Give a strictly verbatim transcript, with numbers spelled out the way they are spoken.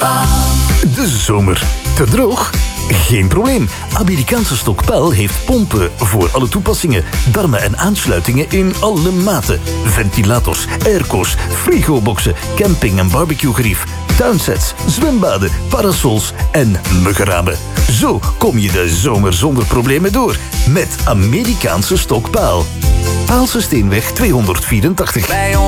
Paal. De zomer. Te droog? Geen probleem. Amerikaanse Stokpaal heeft pompen voor alle toepassingen. Darmen en aansluitingen in alle maten. Ventilators, airco's, frigoboxen, camping- en barbecuegerief, tuinsets, zwembaden, parasols en muggenramen. Zo kom je de zomer zonder problemen door. Met Amerikaanse Stokpaal. Paalse Steenweg tweehonderdvierentachtig.